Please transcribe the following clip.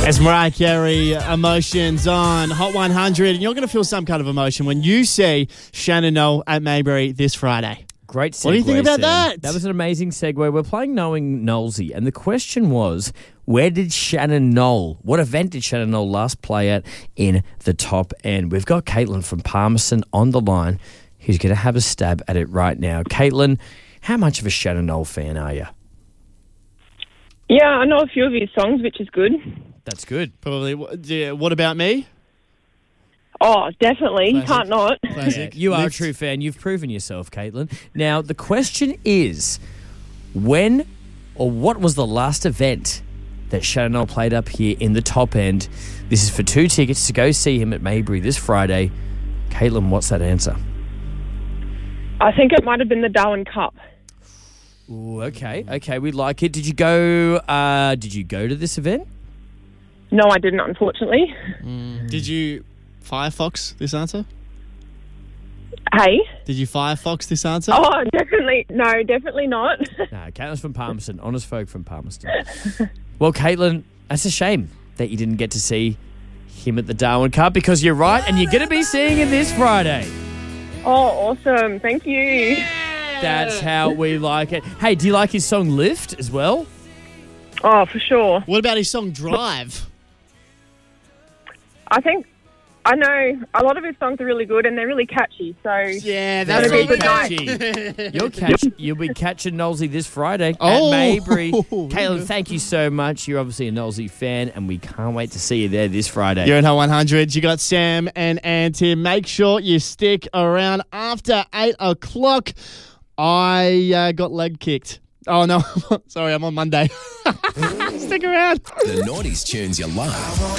It's Mariah Carey, Emotions on Hot 100. And you're going to feel some kind of emotion when you see Shannon Noll at Maybury this Friday. Great segue, What do you think about Sam. that? That was an amazing segue. We're playing Knowing Knowlesy, and the question was, where did Shannon Noll, what event did Shannon Noll last play at in the top end? We've got Caitlin from Palmerston on the line who's going to have a stab at it right now. Caitlin, how much of a Shannon Noll fan are you? Yeah, I know a few of his songs, which is good. That's good. Probably. What about me? Oh, definitely. Classic. You can't not. Classic. You are a Lift. true fan. You've proven yourself, Caitlin. Now, the question is, when or what was the last event that Shannon Noll played up here in the top end? This is for 2 tickets to go see him at Maybury this Friday. Caitlin, what's that answer? I think it might have been the Darwin Cup. Ooh, okay, we like it. Did you go to this event? No, I didn't, unfortunately. Did you Firefox this answer? Hey? Did you Firefox this answer? Oh, definitely. No, definitely not. No, Caitlin's from Palmerston. Honest folk from Palmerston. Well, Caitlin, that's a shame that you didn't get to see him at the Darwin Cup, because you're right, and you're going to be seeing him this Friday. Oh, awesome. Thank you. That's how we like it. Hey, do you like his song Lift as well? Oh, for sure. What about his song Drive? I know a lot of his songs are really good and they're really catchy. So Yeah, That's Very what good catchy. You'll be catching Knowlesy this Friday Oh. at Maybury. Caitlin, thank you so much. You're obviously a Knowlesy fan, and we can't wait to see you there this Friday. You're in Hot 100. You got Sam and Ant here. Make sure you stick around after 8 o'clock. I got leg kicked. Oh, no. Sorry, I'm on Monday. Stick around. The Naughties tunes you love.